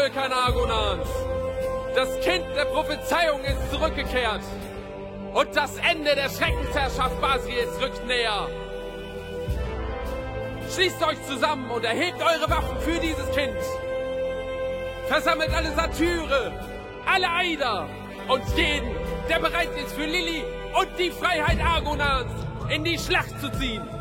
Völkern Argonans. Das Kind der Prophezeiung ist zurückgekehrt. Und das Ende der Schreckensherrschaft Basriels rückt näher. Schließt euch zusammen und erhebt eure Waffen für dieses Kind. Versammelt alle Satyre, alle Eider und jeden, der bereit ist für Lilly und die Freiheit Argonans in die Schlacht zu ziehen.